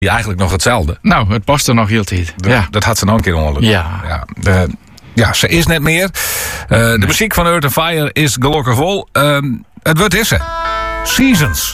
die eigenlijk nog hetzelfde. Nou, het past er nog heel tijd. Dat had ze nog een keer ongeluk. Ja. Ze is net meer. De muziek van Earth and Fire is gelukkig vol. Het wordt is ze. Seasons.